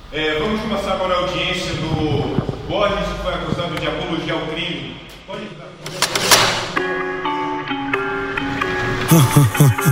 Vamos começar agora a audiência do Borges, que foi acusado de apologia ao crime. Pode